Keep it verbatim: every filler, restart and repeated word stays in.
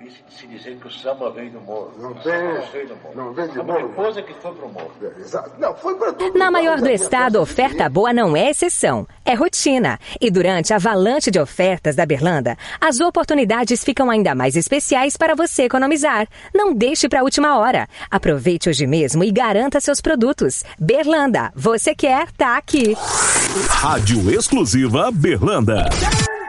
chatice de se dizer que o samba veio do morro. Não tem. Não veio do morro. Não veio do morro. morro. Uma coisa que foi pro morro. É, exato. Não, foi para todo Na maior do estado, oferta boa não é exceção, é rotina. E durante a avalanche de ofertas da Berlanda, as oportunidades ficam ainda mais especiais para você economizar. Não deixe para a última hora. Aproveite hoje mesmo e garanta seus produtos. Berlanda, você quer, tá aqui. Rádio exclusiva Berlanda.